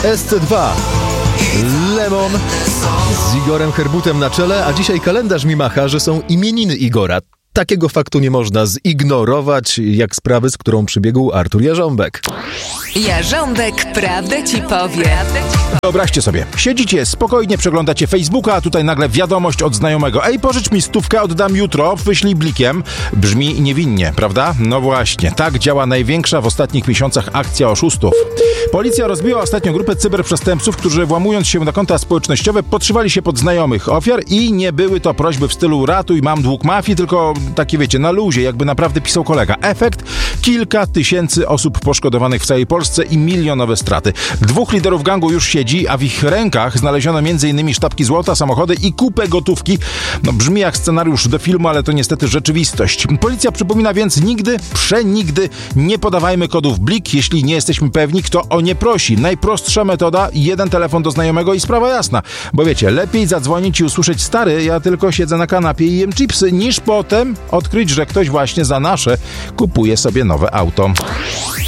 SC2, Lemon z Igorem Herbutem na czele, a dzisiaj kalendarz mi macha, że są imieniny Igora. Takiego faktu nie można zignorować, jak sprawy, z którą przybiegł Artur Jarząbek. Jarząbek prawdę ci powie. Wyobraźcie sobie, siedzicie spokojnie, przeglądacie Facebooka, a tutaj nagle wiadomość od znajomego. Ej, pożycz mi 100, oddam jutro, wyślij blikiem. Brzmi niewinnie, prawda? No właśnie, tak działa największa w ostatnich miesiącach akcja oszustów. Policja rozbiła ostatnio grupę cyberprzestępców, którzy włamując się na konta społecznościowe podszywali się pod znajomych ofiar i nie były to prośby w stylu ratuj, mam dług mafii, tylko takie wiecie, na luzie, jakby naprawdę pisał kolega. Efekt? Kilka tysięcy osób poszkodowanych w całej Polsce i milionowe straty. 2 liderów gangu już siedzi, a w ich rękach znaleziono m.in. sztabki złota, samochody i kupę gotówki. No brzmi jak scenariusz do filmu, ale to niestety rzeczywistość. Policja przypomina więc nigdy, przenigdy nie podawajmy kodów Blik, jeśli nie jesteśmy pewni, kto o nie prosi. Najprostsza metoda, jeden telefon do znajomego i sprawa jasna. Bo wiecie, lepiej zadzwonić i usłyszeć stary, ja tylko siedzę na kanapie i jem chipsy, niż potem odkryć, że ktoś właśnie za nasze kupuje sobie nowe auto.